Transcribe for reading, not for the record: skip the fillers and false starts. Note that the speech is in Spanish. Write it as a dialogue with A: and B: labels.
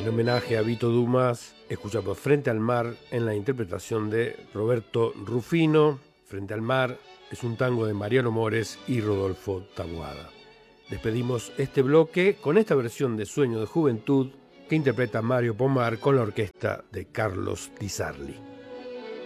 A: En homenaje a Vito Dumas, escuchamos Frente al Mar en la interpretación de Roberto Rufino. Frente al Mar es un tango de Mariano Mores y Rodolfo Taboada. Despedimos este bloque con esta versión de Sueño de Juventud que interpreta Mario Pomar con la orquesta de Carlos Di Sarli.